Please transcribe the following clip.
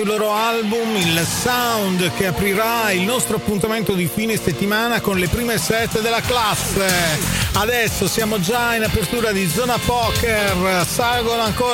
Il loro album, il Sound, che aprirà il nostro appuntamento di fine settimana con le prime set della classe. Adesso siamo già in apertura di Zona Poker, salgono ancora